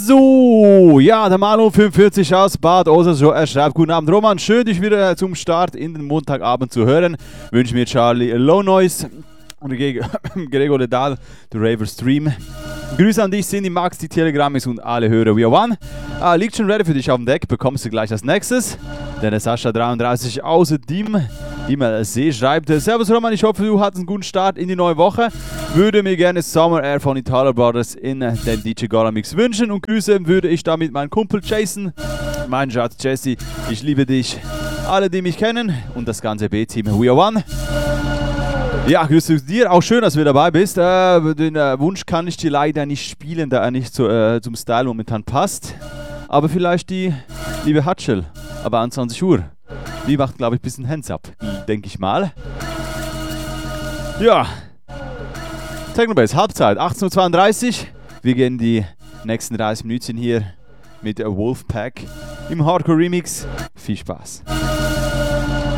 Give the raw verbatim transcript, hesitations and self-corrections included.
So, ja, der Manu fünfundvierzig aus Bad Osershow, er schreibt: Guten Abend Roman, schön dich wieder zum Start in den Montagabend zu hören. Wünsche mir Charlie Low Noise und Gregor Ledal, der Raver Stream. Grüße an dich, Cindy, Max, die Telegrammis und alle Hörer. We are one. Ah, liegt schon ready für dich auf dem Deck, bekommst du gleich als nächstes. Denn der Sascha dreiunddreißig außer Dim, die mal See schreibt: Servus Roman, ich hoffe, du hattest einen guten Start in die neue Woche. Würde mir gerne Summer Air von Italo Brothers in den D J Gala Mix wünschen und grüßen würde ich damit meinen Kumpel Jason, mein Schatz Jesse, ich liebe dich, alle, die mich kennen und das ganze B-Team. We are one. Ja, grüße dir, auch schön, dass du dabei bist. Äh, den äh, Wunsch kann ich dir leider nicht spielen, da er nicht zu, äh, zum Style momentan passt. Aber vielleicht die liebe Hatschel, aber an zwanzig Uhr. Die macht, glaube ich, ein bisschen Hands up, denke ich mal. Ja, Technobase, Halbzeit, achtzehn Uhr zweiunddreißig. Wir gehen die nächsten dreißig Minuten hier mit Wolfpack im Hardcore Remix. Viel Spaß.